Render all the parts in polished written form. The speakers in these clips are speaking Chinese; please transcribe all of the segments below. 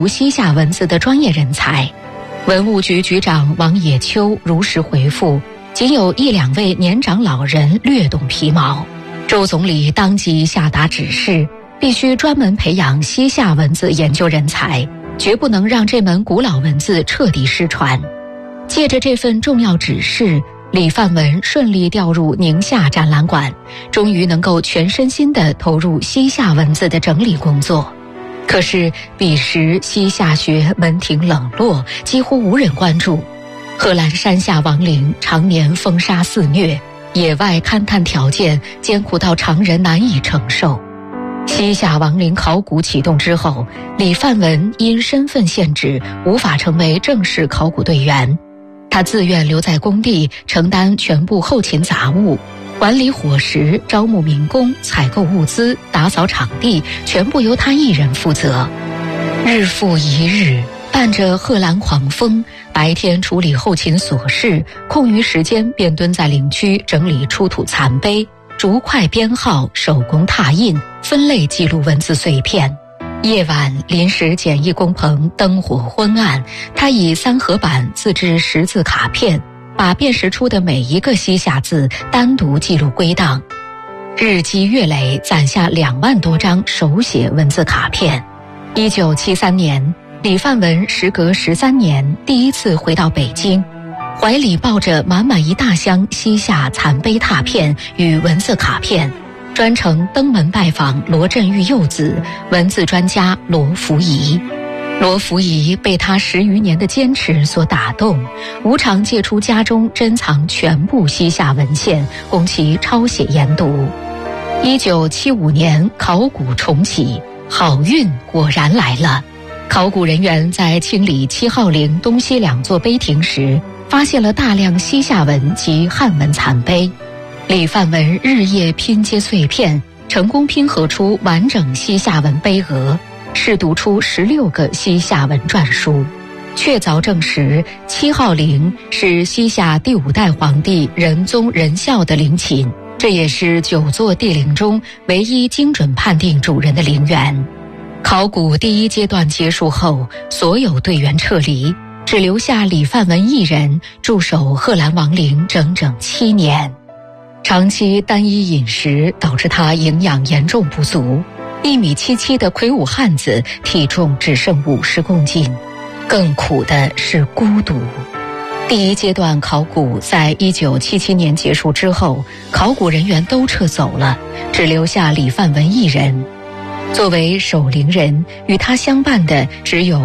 西夏文字的专业人才。文物局局长王野秋如实回复，仅有1、2位年长老人略懂皮毛。周总理当即下达指示，必须专门培养西夏文字研究人才，绝不能让这门古老文字彻底失传。借着这份重要指示，李范文顺利调入宁夏展览馆，终于能够全身心地投入西夏文字的整理工作。可是彼时西夏学门庭冷落，几乎无人关注。贺兰山下王陵常年风沙肆虐，野外勘探条件艰苦到常人难以承受。西夏王陵考古启动之后，李范文因身份限制无法成为正式考古队员，他自愿留在工地承担全部后勤杂务，管理伙食、招募民工、采购物资、打扫场地，全部由他一人负责。日复一日，伴着贺兰狂风，白天处理后勤琐事，空余时间便蹲在陵区整理出土残碑，逐块编号、手工拓印、分类记录文字碎片。夜晚临时简易工棚灯火昏暗，他以3合板自制识字卡片，把辨识出的每一个西夏字单独记录归档。日积月累，攒下2万多张手写文字卡片。1973年，李范文时隔13年第一次回到北京，怀里抱着满满一大箱西夏残碑拓片与文字卡片，专程登门拜访罗振玉幼子、文字专家罗福仪。罗福仪被他10余年的坚持所打动，无偿借出家中珍藏全部西夏文献，供其抄写研读。1975年考古重启，好运果然来了。考古人员在清理7号陵东西2座碑亭时，发现了大量西夏文及汉文残碑。李范文日夜拼接碎片，成功拼合出完整西夏文碑额，试读出16个西夏文篆书，确凿证实7号陵是西夏第5代皇帝仁宗仁孝的陵寝，这也是9座帝陵中唯一精准判定主人的陵园。考古第1阶段结束后，所有队员撤离，只留下李范文一人驻守贺兰王陵整整7年。长期单一饮食导致他营养严重不足，1.77米的魁梧汉子体重只剩50公斤。更苦的是孤独。第1阶段考古在1977年结束之后，考古人员都撤走了，只留下李范文一人。作为守陵人，与他相伴的只有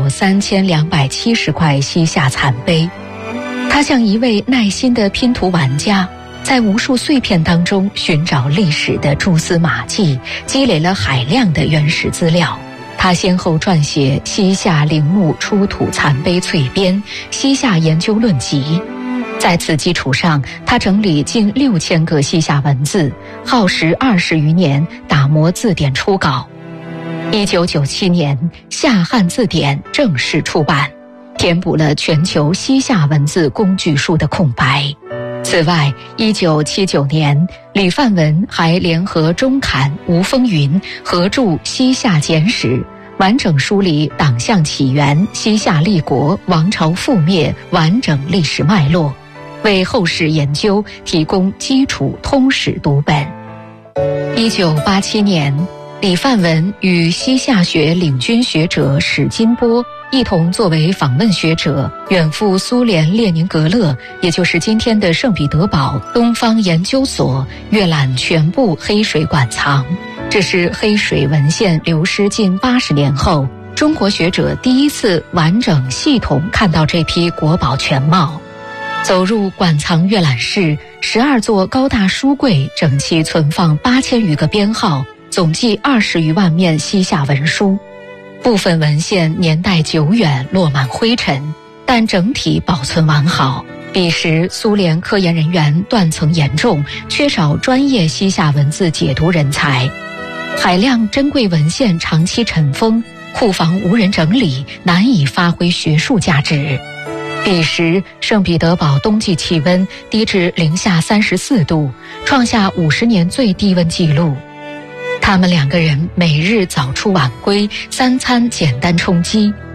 3270块西夏残碑。他像一位耐心的拼图玩家，在无数碎片当中寻找历史的蛛丝马迹，积累了海量的原始资料。他先后撰写《西夏陵墓出土残碑粹编》《西夏研究论集》。在此基础上，他整理近6000个西夏文字，耗时20余年打磨字典初稿。1997年，《夏汉字典》正式出版，填补了全球西夏文字工具书的空白。此外，1979年，李范文还联合钟侃、吴风云合著《西夏简史》，完整梳理党项起源、西夏立国、王朝覆灭完整历史脉络，为后世研究提供基础通史读本。1987年，李范文与西夏学领军学者史金波一同作为访问学者，远赴苏联列宁格勒，也就是今天的圣彼得堡东方研究所，阅览全部黑水馆藏。这是黑水文献流失近80年后，中国学者第一次完整系统看到这批国宝全貌。走入馆藏阅览室，12座高大书柜整齐存放8000余个编号，总计20余万面西夏文书。部分文献年代久远，落满灰尘，但整体保存完好。彼时苏联科研人员断层严重，缺少专业西夏文字解读人才，海量珍贵文献长期尘封，库房无人整理，难以发挥学术价值。彼时圣彼得堡冬季气温低至-34度，创下50年最低温纪录。他们2个人每日早出晚归，3餐简单充饥，